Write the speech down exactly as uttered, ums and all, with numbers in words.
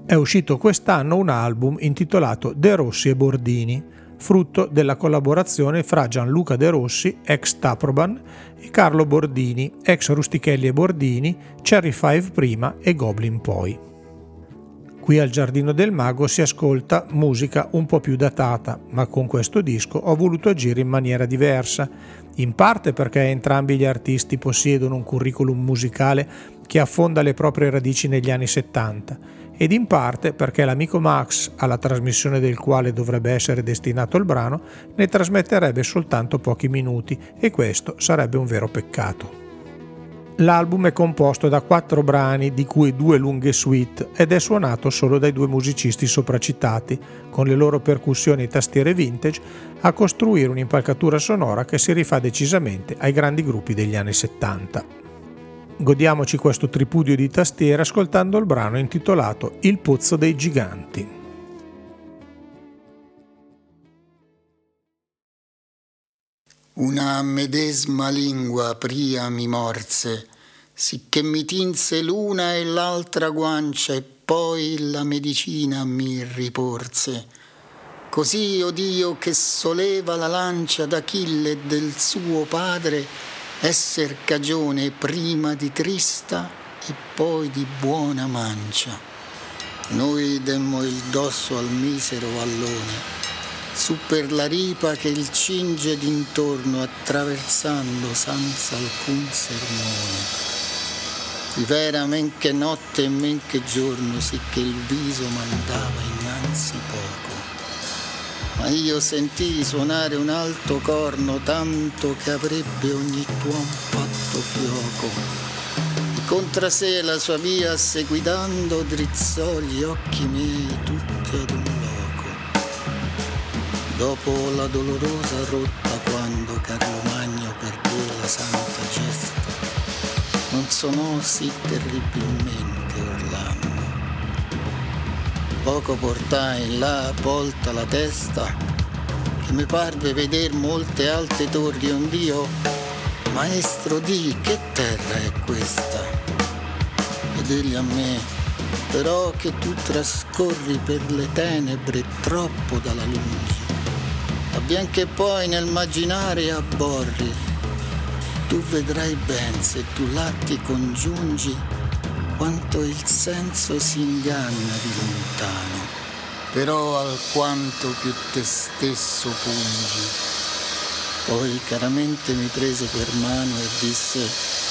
È uscito quest'anno un album intitolato De Rossi e Bordini, frutto della collaborazione fra Gianluca De Rossi, ex Taproban, e Carlo Bordini, ex Rustichelli e Bordini, Cherry Five prima e Goblin poi. Qui al Giardino del Mago si ascolta musica un po' più datata, ma con questo disco ho voluto agire in maniera diversa, in parte perché entrambi gli artisti possiedono un curriculum musicale che affonda le proprie radici negli anni settanta, ed in parte perché l'amico Max, alla trasmissione del quale dovrebbe essere destinato il brano, ne trasmetterebbe soltanto pochi minuti, e questo sarebbe un vero peccato. L'album è composto da quattro brani, di cui due lunghe suite, ed è suonato solo dai due musicisti sopracitati, con le loro percussioni e tastiere vintage, a costruire un'impalcatura sonora che si rifà decisamente ai grandi gruppi degli anni settanta. Godiamoci questo tripudio di tastiere ascoltando il brano intitolato Il Pozzo dei Giganti. Una medesima lingua pria mi morse, sicché mi tinse l'una e l'altra guancia, e poi la medicina mi riporse. Così, o Dio, che soleva la lancia d'Achille del suo padre, esser cagione prima di trista e poi di buona mancia. Noi demmo il dosso al misero vallone, su per la ripa che il cinge d'intorno, attraversando senza alcun sermone. Rivera men che notte e men che giorno, sicché il viso mandava innanzi poco. Ma io sentii suonare un alto corno, tanto che avrebbe ogni tuon fatto fioco. E contra sé la sua via seguidando, drizzò gli occhi miei tutti ad un loco. Dopo la dolorosa rotta, quando Carlo Magno perdé la santa gesta, non sonò sì terribilmente Orlando. Poco portai là volta la testa, che mi parve veder molte alte torri, ond'io, maestro, di che terra è questa? Ed egli a me, però che tu trascorri per le tenebre troppo dalla lungi, avvien che poi nel immaginare abborri, tu vedrai ben, se tu là ti congiungi, quanto il senso si inganna di lontano, però alquanto più te stesso pungi. Poi caramente mi prese per mano e disse: